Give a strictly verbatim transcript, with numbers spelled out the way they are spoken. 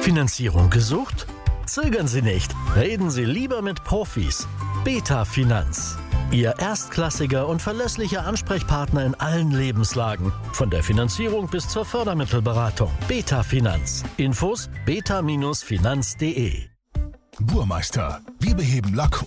Finanzierung gesucht? Zögern Sie nicht. Reden Sie lieber mit Profis. Beta Finanz. Ihr erstklassiger und verlässlicher Ansprechpartner in allen Lebenslagen. Von der Finanzierung bis zur Fördermittelberatung. Beta Finanz. Infos beta Bindestrich finanz punkt de. Burmeister. Wir beheben Lack